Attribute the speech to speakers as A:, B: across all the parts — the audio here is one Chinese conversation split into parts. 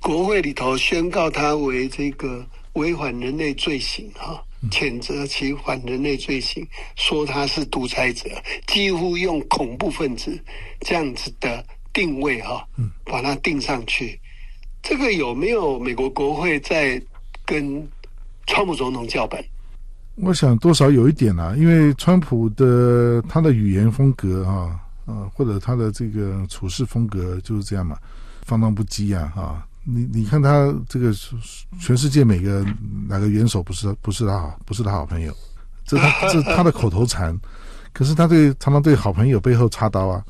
A: 国会里头宣告他为这个违反人类罪行谴责其反人类罪行，说他是独裁者，几乎用恐怖分子这样子的定位把它定上去。这个有没有美国国会在跟川普总统叫板？
B: 我想多少有一点啦，因为川普的他的语言风格或者他的这个处事风格就是这样嘛，放荡不羁你看他这个全世界哪个元首不是他好朋友，这是他的口头禅。可是他常常对好朋友背后插刀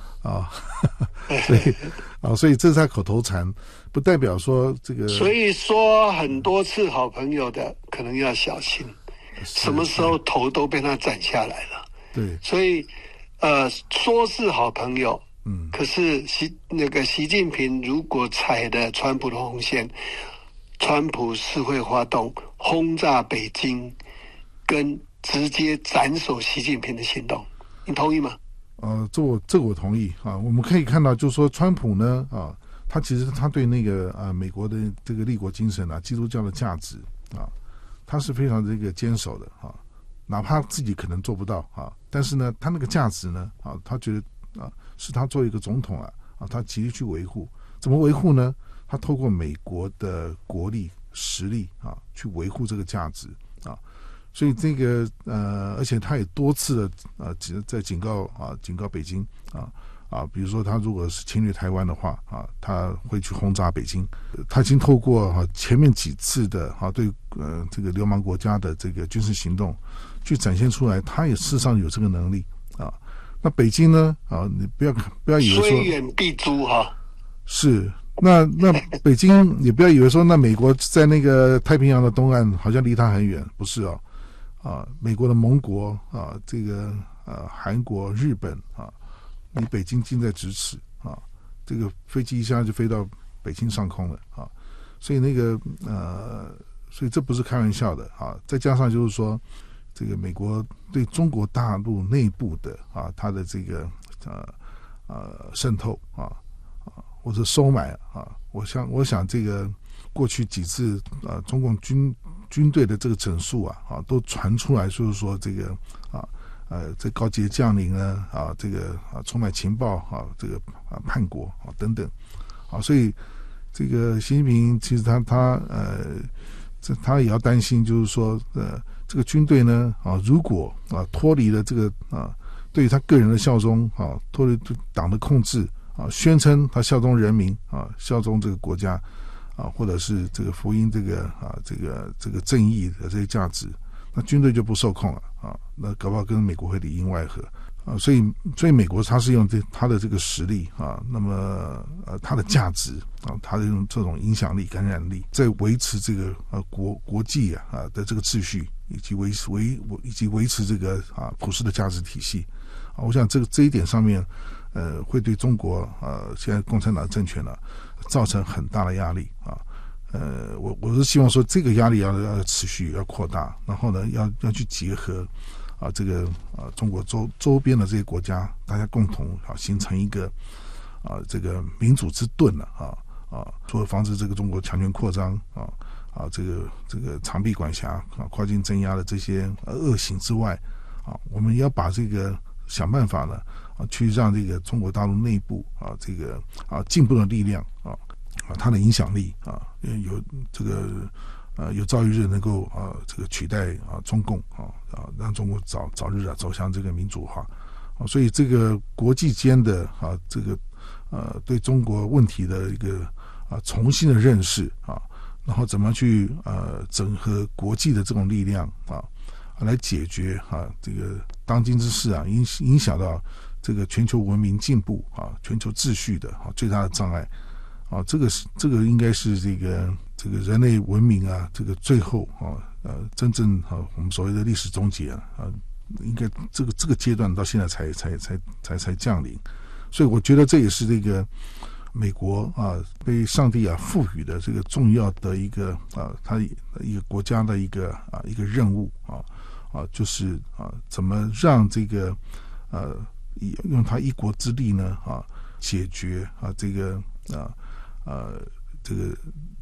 B: 所以这是他口头禅，不代表说这个。
A: 所以说很多次好朋友的可能要小心，什么时候头都被他斩下来了。
B: 对，
A: 所以说是好朋友。可是习近平如果踩了川普的红线，川普是会发动轰炸北京跟直接斩首习近平的行动，你同意吗？
B: 这个我同意我们可以看到，就是说川普呢他其实他对那个美国的这个立国精神基督教的价值他是非常这个坚守的哪怕自己可能做不到但是呢，他那个价值呢他觉得是他作为一个总统他极力去维护。怎么维护呢？他透过美国的国力实力去维护这个价值所以这个而且他也多次的在警告北京比如说他如果是侵略台湾的话他会去轰炸北京。他已经透过前面几次的对这个流氓国家的这个军事行动去展现出来，他也事实上有这个能力那北京呢你不要以为说
A: 虽远必诛
B: 是那北京也不要以为说那美国在那个太平洋的东岸好像离他很远，不是美国的盟国这个韩国、日本离北京近在咫尺这个飞机一下就飞到北京上空了所以所以这不是开玩笑的再加上就是说这个美国对中国大陆内部的它的这个渗透或者收买我想这个过去几次中共军队的这个整肃都传出来，就是说这个这高级将领呢这个充满情报这个叛国等等所以这个习近平其实他也要担心，就是说这个军队呢如果脱离了这个对于他个人的效忠脱离党的控制宣称他效忠人民效忠这个国家或者是这个福音这个这个正义的这些价值，那军队就不受控了那搞不好跟美国会里应外合所以美国他是用他的这个实力那么他的价值他的用这种影响力、感染力，在维持这个国际的这个秩序，以及维持这个普世的价值体系我想这一点上面会对中国现在共产党政权造成很大的压力我是希望说这个压力要持续要扩大，然后呢要去结合这个中国周边的这些国家，大家共同形成一个这个民主之盾除了防止这个中国强权扩张这个长臂管辖跨境镇压的这些恶行之外我们要把这个想办法呢去让这个中国大陆内部这个进步的力量它的影响力有这个有朝一日能够这个取代中共让中国早日走向这个民主化所以这个国际间的这个对中国问题的一个重新的认识然后怎么去整合国际的这种力量来解决这个当今之事影响到这个全球文明进步全球秩序的最大的障碍这个应该是这个人类文明这个最后真正我们所谓的历史终结应该这个阶段到现在才降临，所以我觉得这也是这个美国被上帝赋予的这个重要的一个他一个国家的一个任务就是怎么让这个用他一国之力呢解决这个